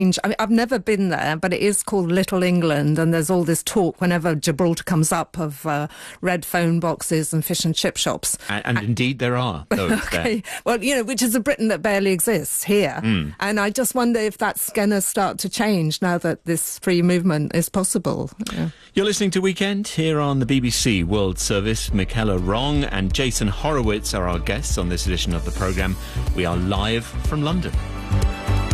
I mean, I've never been there, but it is called Little England, and there's all this talk whenever Gibraltar comes up of red phone boxes and fish and chip shops. And indeed there are those okay. there. Well, you know, which is a Britain that barely exists here. And I just wonder if that's going to start to change now that this free movement is possible. Yeah. You're listening to Weekend here on the BBC World Service. Michaela Wrong and Jason Horowitz are our guests on this edition of the programme. We are live from London.